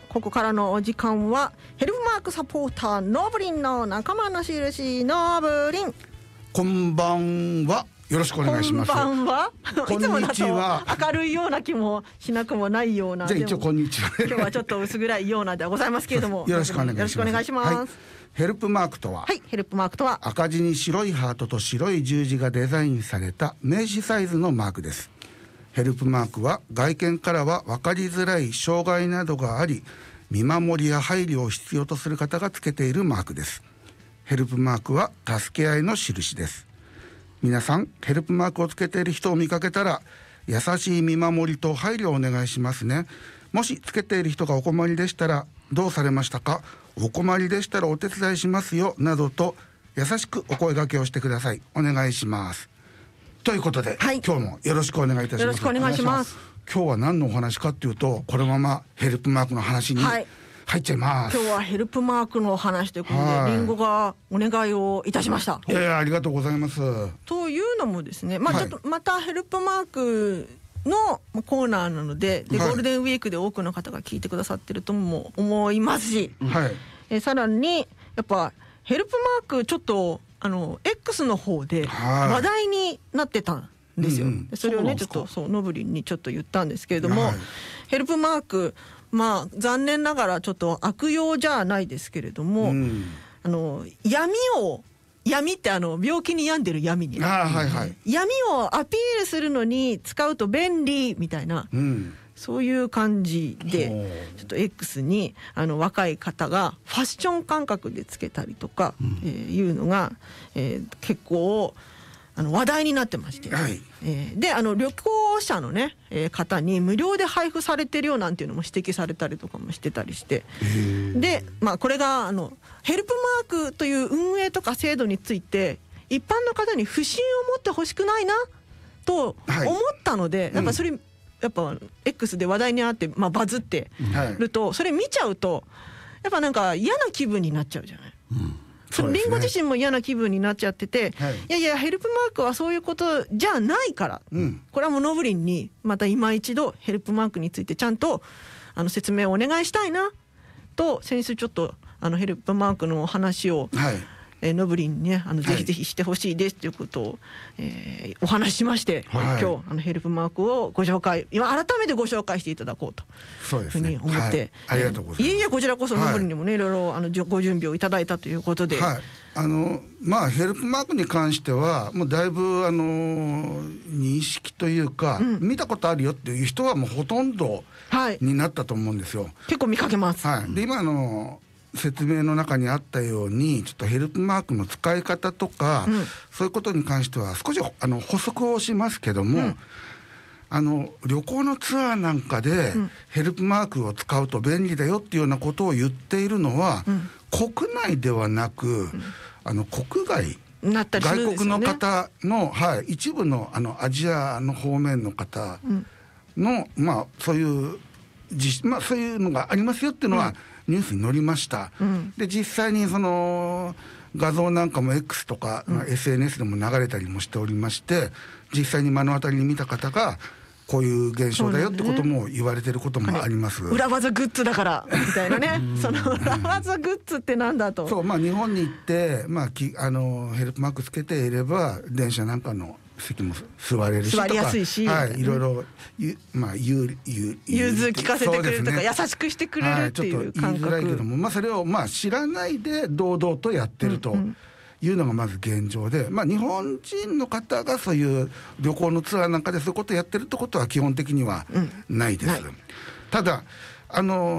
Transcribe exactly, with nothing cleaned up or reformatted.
ここからのお時間はヘルプマークサポーターのぶりんの仲間の印のぶりん。 こんばんは、よろしくお願いします。 こんばんは。 こんにちは。 いつもだと明るいような気もしなくもないような。 じゃあ一応こんにちは。 今日はちょっと薄暗いようなではございますけれども、 よろしくお願いします。 よろしくお願いします。はい、 ヘルプマークとは、 はい、ヘルプマークとは赤字に白いハートと白い十字がデザインされた名刺サイズのマークです。ヘルプマークは外見からは分かりづらい障害などがあり、見守りや配慮を必要とする方がつけているマークです。ヘルプマークは助け合いの印です。皆さん、ヘルプマークをつけている人を見かけたら、優しい見守りと配慮をお願いしますね。もしつけている人がお困りでしたら、どうされましたか、お困りでしたらお手伝いしますよ、などと優しくお声掛けをしてください。お願いします。ということで、はい、今日もよろしくお願いいたします。 よろしくお願いします。 今日は何のお話かっていうと、このままヘルプマークの話に入っちゃいます。 はい、今日はヘルプマークの話ということで、リンゴがお願いをいたしました。 いやいや、ありがとうございます。 というのもですね、まあちょっとまたヘルプマークのコーナーなので、で、はい、ゴールデンウィークで多くの方が聞いてくださってるとも思いますし、はい、えさらにやっぱヘルプマークちょっとあの X の方で話題になってたんですよ。うんうん、それをねちょっとそうノブリンにちょっと言ったんですけれども、はい、ヘルプマーク、まあ残念ながらちょっと悪用じゃないですけれども、うん、あの闇を闇ってあの病気に病んでる闇に、 あ、はいはい、 闇をアピールするのに使うと便利みたいな、うん、そういう感じでちょっと X にあの若い方がファッション感覚でつけたりとか、うん、えー、いうのが、えー、結構あの話題になってまして、はい、えー、であの旅行者のね、えー、方に無料で配布されてるよなんていうのも指摘されたりとかもしてたりして、で、まあ、これがあのヘルプマークという運営とか制度について一般の方に不信を持ってほしくないなと思ったので、はい、やっぱそれ、うん、やっぱ X で話題になって、まあ、バズってると、はい、それ見ちゃうとやっぱなんか嫌な気分になっちゃうじゃない。うん、そのリンゴ自身も嫌な気分になっちゃってて、はい、いやいやヘルプマークはそういうことじゃないから、うん、これはもうノブリンにまた今一度ヘルプマークについてちゃんとあの説明をお願いしたいなと、先日ちょっとあのヘルプマークの話を、はい、えー、ノブリンにねあのぜひぜひしてほしいですということを、えー、お話ししまして、はい、今日あのヘルプマークをご紹介、今改めてご紹介していただこうというふうに思って、 はい、ありがとうございます。 いえいえ、こちらこそノブリンにもね、はい、いろいろあのご準備をいただいたということで、 はい、あのまあヘルプマークに関してはもうだいぶあの認識というか、うん、見たことあるよっていう人はもうほとんどになったと思うんですよ。はい、 結構見かけます。 はい、で今の説明の中にあったようにちょっとヘルプマークの使い方とか、うん、そういうことに関しては少しあの補足をしますけども、うん、あの旅行のツアーなんかでヘルプマークを使うと便利だよっていうようなことを言っているのは、うん、国内ではなく、うん、あの国外なったりするんですよね。 外国の方の、はい、一部の、あのアジアの方面の方の、うん、まあそういうまあ、そういうのがありますよっていうのはニュースに載りました。うん、で実際にその画像なんかも X とか、うん、エスエヌエス でも流れたりもしておりまして、実際に目の当たりに見た方がこういう現象だよってことも言われてることもあります。 裏技グッズだからみたいなねその裏技グッズってなんだと。 そう、まあ、日本に行って、まあ、きあのヘルプマークつけていれば電車なんかの席も座れるしとか、 座りやすいし、 はい、いろいろまあ融通聞かせてくれるとか、ね、優しくしてくれるっていう感覚、はい、ちょっと言いづらいけども、まあ、それをまあ知らないで堂々とやってるというのがまず現状で、まあ、日本人の方がそういう旅行のツアーなんかでそういうことをやってるってことは基本的にはないです。うん、ただあの